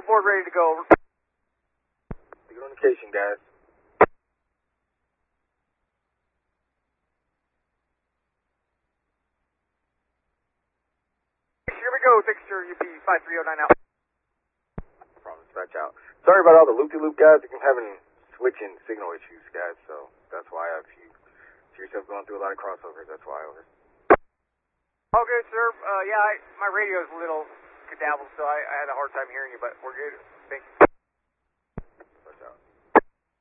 board ready to go. Over. Good communication, guys. Here we go, Texture UP 5309 out. Problem, dispatch out. Sorry about all the loop-de-loop, guys. I'm having switching signal issues, guys, so that's why if you see yourself going through a lot of crossovers, that's why. Over. All good, sir. Yeah, my radio's a little skedaddled, so I had a hard time hearing you, but we're good. Thank you.